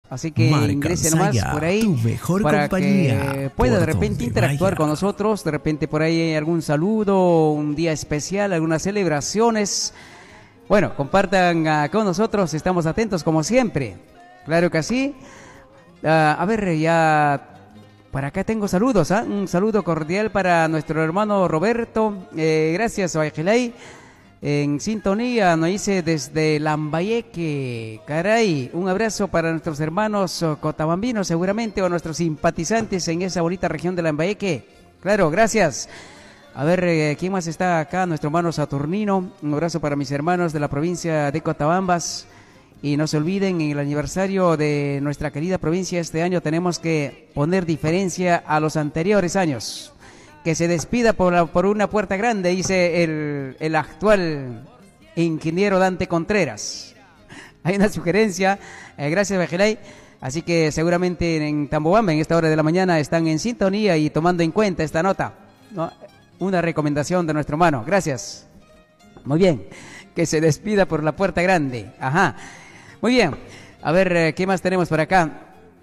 Así que ingrese nomás por ahí para que pueda de repente interactuar con nosotros. De repente por ahí hay algún saludo, un día especial, algunas celebraciones. Bueno, compartan con nosotros, estamos atentos como siempre. Claro que sí. A ver, ya para acá tengo saludos. Un saludo cordial para nuestro hermano Roberto. Gracias, Oajelay. En sintonía, nos dice desde Lambayeque, caray, un abrazo para nuestros hermanos cotabambinos seguramente, o nuestros simpatizantes en esa bonita región de Lambayeque. Claro, gracias. A ver, ¿quién más está acá? Nuestro hermano Saturnino, un abrazo para mis hermanos de la provincia de Cotabambas. Y no se olviden, en el aniversario de nuestra querida provincia este año tenemos que poner diferencia a los anteriores años. Que se despida por una puerta grande, dice el actual ingeniero Dante Contreras. Hay una sugerencia, gracias Bajelay. Así que seguramente en Tambobamba en esta hora de la mañana están en sintonía y tomando en cuenta esta nota, ¿no? Una recomendación de nuestro hermano, gracias. Muy bien, que se despida por la puerta grande. Ajá, muy bien. A ver, ¿qué más tenemos por acá?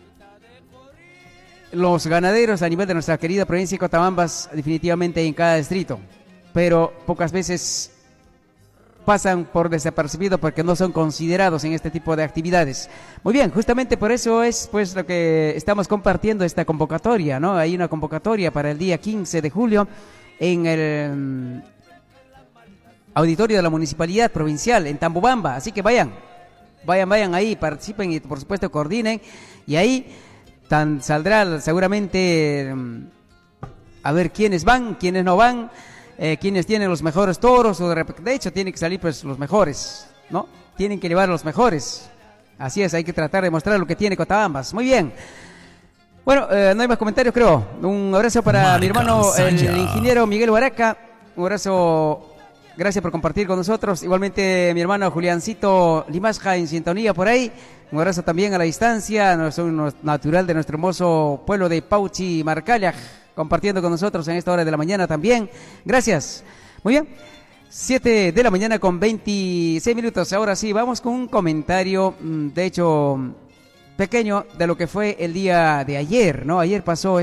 Los ganaderos a nivel de nuestra querida provincia de Cotabambas, definitivamente en cada distrito, pero pocas veces pasan por desapercibido porque no son considerados en este tipo de actividades. Muy bien, justamente por eso es pues lo que estamos compartiendo esta convocatoria, ¿no? Hay una convocatoria para el día 15 de julio en el auditorio de la Municipalidad Provincial en Tambobamba, así que vayan ahí, participen y por supuesto coordinen, y ahí saldrá seguramente a ver quiénes van, quiénes no van, quiénes tienen los mejores toros, o de hecho tienen que salir pues los mejores, ¿no? Tienen que llevar los mejores. Así es, hay que tratar de mostrar lo que tiene Cotabambas. Muy bien. Bueno, no hay más comentarios, creo. Un abrazo para mi hermano, el ingeniero Miguel Baraca. Un abrazo, gracias por compartir con nosotros. Igualmente mi hermano Juliancito Limasja en sintonía por ahí. Un abrazo también a la distancia, un natural de nuestro hermoso pueblo de Pauchi, Marcalla, compartiendo con nosotros en esta hora de la mañana también. Gracias. Muy bien. 7 de la mañana con 26 minutos. Ahora sí, vamos con un comentario, de hecho, pequeño, de lo que fue el día de ayer, ¿no? Ayer pasó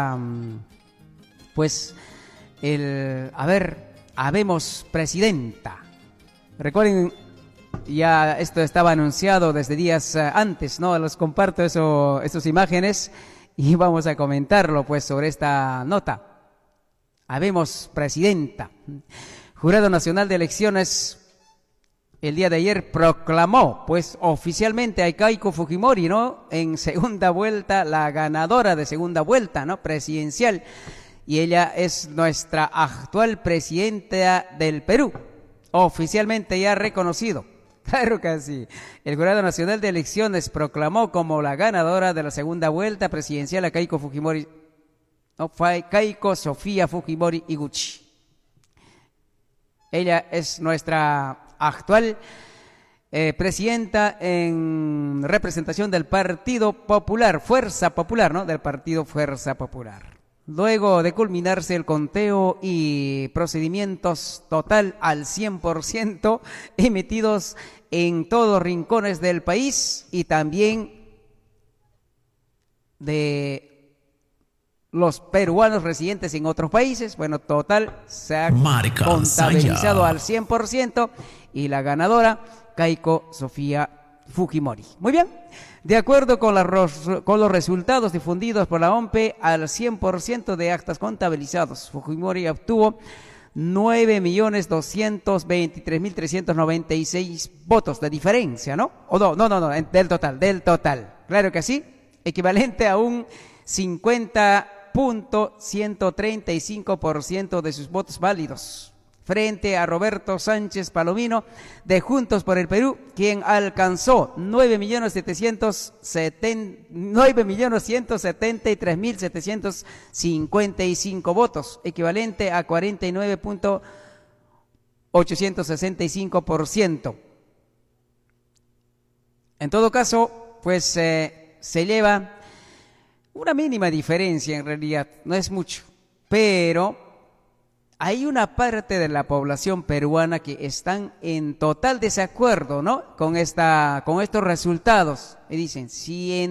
pues, habemos presidenta. Recuerden, ya esto estaba anunciado desde días antes, ¿no? Les comparto estas imágenes y vamos a comentarlo, pues, sobre esta nota. Habemos presidenta. Jurado Nacional de Elecciones el día de ayer proclamó, pues, oficialmente a Keiko Fujimori, ¿no? En segunda vuelta, la ganadora de segunda vuelta, ¿no? Presidencial. Y ella es nuestra actual presidenta del Perú, oficialmente ya reconocido. Claro que sí. El Jurado Nacional de Elecciones proclamó como la ganadora de la segunda vuelta presidencial a Keiko Fujimori, no, fue Keiko Sofía Fujimori Iguchi. Ella es nuestra actual presidenta en representación del Partido Popular, Fuerza Popular, ¿no? Del Partido Fuerza Popular. Luego de culminarse el conteo y procedimientos total al 100% emitidos en todos rincones del país y también de los peruanos residentes en otros países, bueno, total se ha contabilizado al 100% y la ganadora, Keiko Sofía Fujimori. Muy bien. De acuerdo con los resultados difundidos por la OMPE, al 100% de actas contabilizados, Fujimori obtuvo 9.223.396 votos de diferencia, ¿no? O no, del total. Claro que sí, equivalente a un 50.135% de sus votos válidos, frente a Roberto Sánchez Palomino de Juntos por el Perú, quien alcanzó 9.173.755 votos, equivalente a 49.865%. En todo caso, pues se lleva una mínima diferencia, en realidad, no es mucho, pero hay una parte de la población peruana que están en total desacuerdo, ¿no? Con estos resultados. Y dicen, si en